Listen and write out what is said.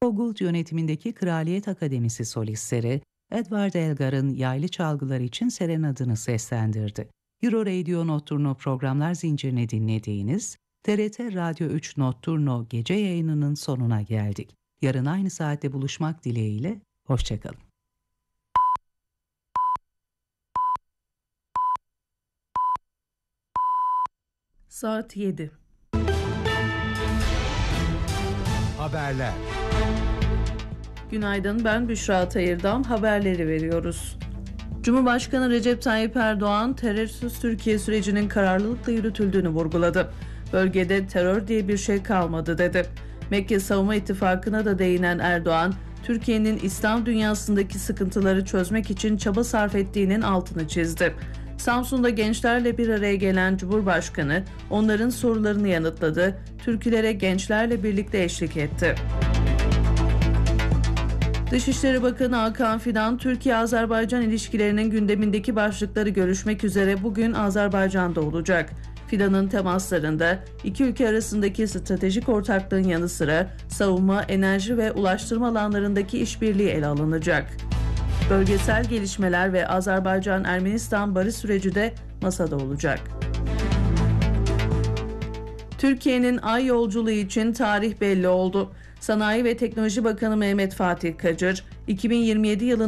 Gould yönetimindeki Kraliyet Akademisi solistleri, Edward Elgar'ın yaylı çalgılar için serenadını seslendirdi. Euro Radio Notturno programlar zincirini dinlediğiniz TRT Radyo 3 Notturno gece yayınının sonuna geldik. Yarın aynı saatte buluşmak dileğiyle, hoşçakalın. Saat 7. Haberler. Günaydın, ben Büşra Tayırdam. Haberleri veriyoruz. Cumhurbaşkanı Recep Tayyip Erdoğan, terörsüz Türkiye sürecinin kararlılıkla yürütüldüğünü vurguladı. Bölgede terör diye bir şey kalmadı dedi. Mekke Savunma İttifakı'na da değinen Erdoğan, Türkiye'nin İslam dünyasındaki sıkıntıları çözmek için çaba sarf ettiğinin altını çizdi. Samsun'da gençlerle bir araya gelen Cumhurbaşkanı onların sorularını yanıtladı, türkülere gençlerle birlikte eşlik etti. Dışişleri Bakanı Hakan Fidan, Türkiye-Azerbaycan ilişkilerinin gündemindeki başlıkları görüşmek üzere bugün Azerbaycan'da olacak. Fidan'ın temaslarında iki ülke arasındaki stratejik ortaklığın yanı sıra savunma, enerji ve ulaştırma alanlarındaki işbirliği ele alınacak. Bölgesel gelişmeler ve Azerbaycan-Ermenistan barış süreci de masada olacak. Türkiye'nin ay yolculuğu için tarih belli oldu. Sanayi ve Teknoloji Bakanı Mehmet Fatih Kacır, 2027 yılında